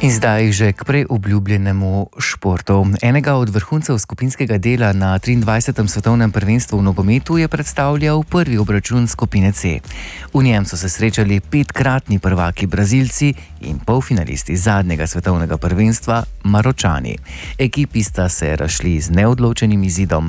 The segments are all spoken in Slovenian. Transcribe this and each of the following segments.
In zdaj že k prej obljubljenemu športu. Enega od vrhuncev skupinskega dela na 23. svetovnem prvenstvu v nogometu je predstavljal prvi obračun skupine C. V njem so se srečali 5-kratni prvaki Brazilci in polfinalisti zadnjega svetovnega prvenstva Maročani. Ekipi sta se razšli z neodločenim izidom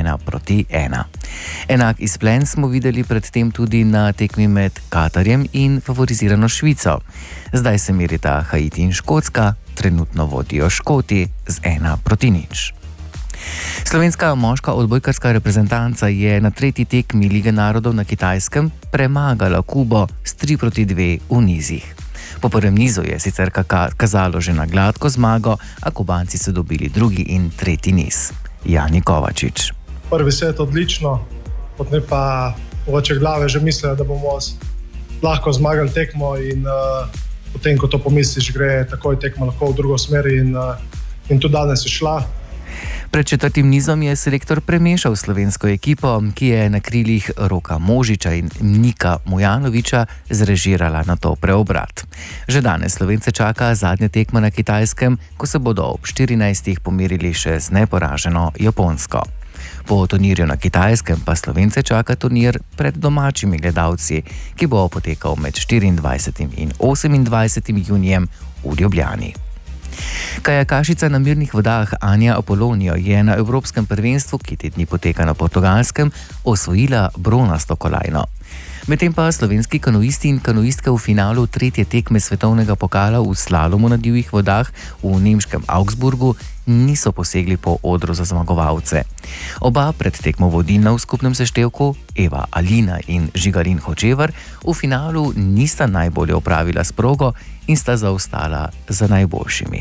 1-1. Enak izplen smo videli predtem tudi na tekmi med Katarjem in favorizirano Švico. Zdaj se merita Haiti in Škotska, trenutno vodijo Škoti z 1-0. Slovenska moška odbojkarska reprezentanca je na tretji tekmi Lige narodov na Kitajskem premagala Kubo s 3-2 v nizih. Po prvem nizu je sicer kazalo že na gladko zmago, a Kubanci so dobili drugi in tretji niz. Jani Kovačič. Prvi set odlično, potem pa mogoče glave že mislijo, da bomo lahko zmagali tekmo in potem, ko to pomisliš, gre takoj tekmo lahko v drugo smer in tudi danes je šla. Pred četrtim nizom je selektor premešal slovensko ekipo, ki je na krilih Roka Možiča in Nika Mujanoviča zrežirala na to preobrat. Že danes Slovence čaka zadnja tekma na Kitajskem, ko se bodo ob 14. pomerili še z neporaženo Japonsko. Po turnirju na Kitajskem pa Slovence čaka turnir pred domačimi gledalci, ki bo potekal med 24. in 28. junijem v Ljubljani. Kajakašica na mirnih vodah Anja Apolonijo je na evropskem prvenstvu, ki te dni poteka na Portugalskem, osvojila bronasto kolajno. Medtem pa slovenski kanuisti in kanuistke v finalu tretje tekme svetovnega pokala v slalomu na divjih vodah v nemškem Augsburgu niso posegli po odru za zmagovalce. Oba pred tekmo vodilna v skupnem seštevku, Eva Alina in Žigarin Hočevar, v finalu nista najbolje opravila s progo in sta zaostala za najboljšimi.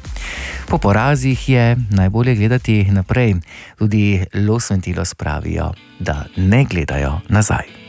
Po porazih je najbolje gledati naprej. Tudi Los Ventilos pravijo, da ne gledajo nazaj.